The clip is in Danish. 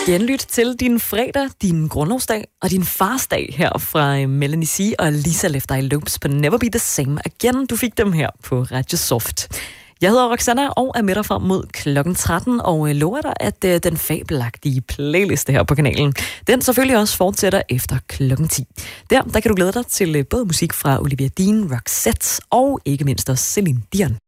Genlyt til din fredag, din grundlovsdag og din farsdag her fra Melanie C. og Lisa Left Eye Lopes på Never Be The Same Again. Du fik dem her på Radio Soft. Jeg hedder Roxanna og er med dig frem mod klokken 13 og lover dig, at den fabelagtige playliste her på kanalen, den selvfølgelig også fortsætter efter klokken 10. Der kan du glæde dig til både musik fra Olivia Dean, Roxette og ikke mindst også Celine Dion.